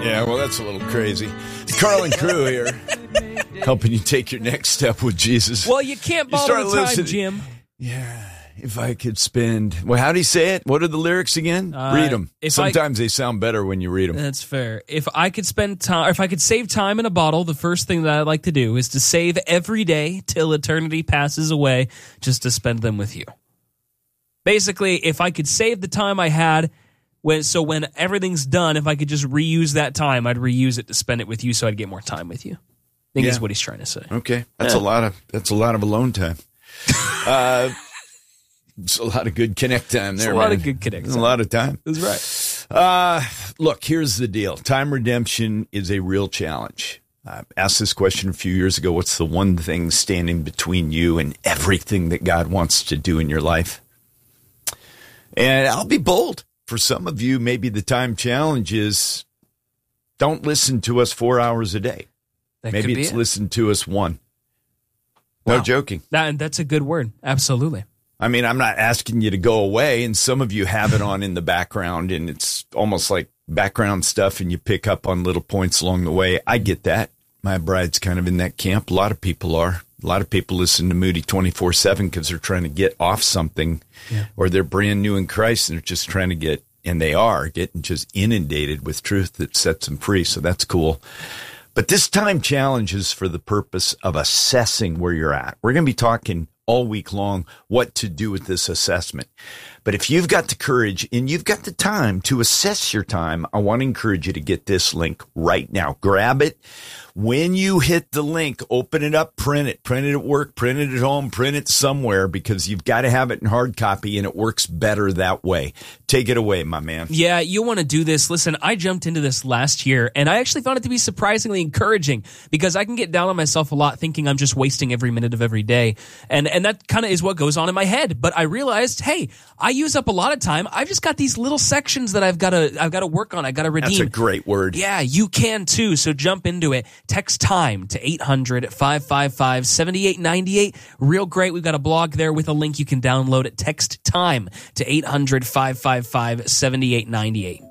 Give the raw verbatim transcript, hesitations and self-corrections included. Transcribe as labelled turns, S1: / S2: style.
S1: Yeah, well, that's a little crazy. Carl and Crew here, helping you take your next step with Jesus.
S2: Well, you can't ball all the time, listening. Jim.
S1: Yeah. If I could spend, well, how do you say it? What are the lyrics again? Uh, read them. Sometimes I, they sound better when you read them.
S2: That's fair. If I could spend time, if I could save time in a bottle, the first thing that I'd like to do is to save every day till eternity passes away, just to spend them with you. Basically, if I could save the time I had, when so when everything's done, if I could just reuse that time, I'd reuse it to spend it with you, so I'd get more time with you. I think yeah. is what he's trying to say.
S1: Okay, that's
S2: yeah.
S1: a lot of that's a lot of alone time. uh, It's a lot of good connect time there,
S2: It's a lot
S1: man.
S2: of good connect time.
S1: A lot of time.
S2: That's right.
S1: Uh, look, here's the deal. Time redemption is a real challenge. I asked this question a few years ago. What's the one thing standing between you and everything that God wants to do in your life? And I'll be bold. For some of you, maybe the time challenge is don't listen to us four hours a day.
S2: That
S1: maybe it's
S2: it.
S1: listen to us one. Wow. No joking.
S2: That, that's a good word. Absolutely.
S1: I mean, I'm not asking you to go away, and some of you have it on in the background, and it's almost like background stuff, and you pick up on little points along the way. I get that. My bride's kind of in that camp. A lot of people are. A lot of people listen to Moody twenty-four seven because they're trying to get off something, yeah. or they're brand new in Christ, and they're just trying to get, and they are, getting just inundated with truth that sets them free, so that's cool. But this time challenge is for the purpose of assessing where you're at. We're going to be talking all week long what to do with this assessment. But if you've got the courage and you've got the time to assess your time, I want to encourage you to get this link right now. Grab it. When you hit the link, open it up, print it. Print it at work, print it at home, print it somewhere, because you've got to have it in hard copy, and it works better that way. Take it away, my man.
S2: Yeah, you want to do this. Listen, I jumped into this last year, and I actually found it to be surprisingly encouraging, because I can get down on myself a lot thinking I'm just wasting every minute of every day. And and that kind of is what goes on in my head. But I realized, hey, I use up a lot of time. I've just got these little sections that I've got to I've got to work on. I've got to redeem.
S1: That's a great word.
S2: Yeah, you can too. So jump into it. Text time to eight hundred, five five five, seven eight nine eight. Real great. We've got a blog there with a link you can download it. Text time to eight hundred, five five five, seven eight nine eight.